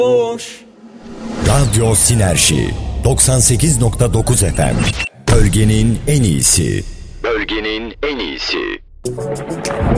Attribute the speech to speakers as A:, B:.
A: boş.
B: Radyo Sinerji 98.9 FM. Bölgenin en iyisi. Bölgenin en iyisi.